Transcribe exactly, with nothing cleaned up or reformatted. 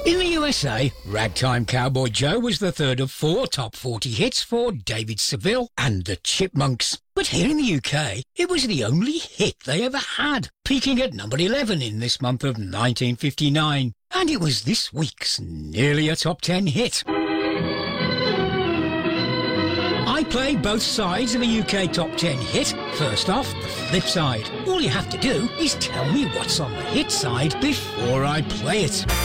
In the U S A, Ragtime Cowboy Joe was the third of four top forty hits for David Seville and the Chipmunks. But here in the U K, it was the only hit they ever had, peaking at number eleven in this month of nineteen fifty-nine. And it was this week's nearly a top ten hit. I play both sides of a U K top ten hit. First off, the flip side. All you have to do is tell me what's on the hit side before I play it.